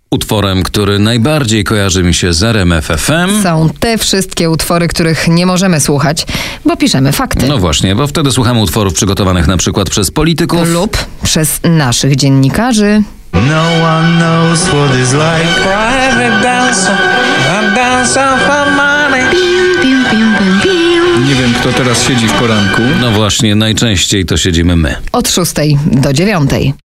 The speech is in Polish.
Utworem, który najbardziej kojarzy mi się z RMF FM. Są te wszystkie utwory, których nie możemy słuchać, bo piszemy fakty. No właśnie, bo wtedy słuchamy utworów przygotowanych na przykład przez polityków Lub przez naszych dziennikarzy. No one knows what it's like. Private dancer, I'm dancing for money. Nie wiem, kto teraz siedzi w poranku. No właśnie, najczęściej to siedzimy my. Od 6 do 9.